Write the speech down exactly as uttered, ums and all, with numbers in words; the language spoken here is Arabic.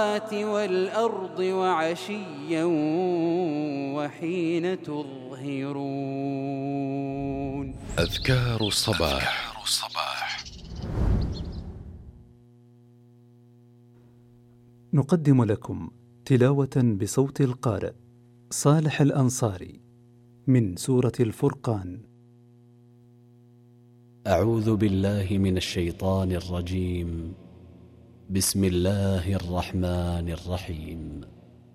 والأرض وعشيا وحين تظهرون. أذكار الصباح. أذكار الصباح. نقدم لكم تلاوة بصوت القارئ صالح الأنصاري من سورة الفرقان. أعوذ بالله من الشيطان الرجيم. بسم الله الرحمن الرحيم.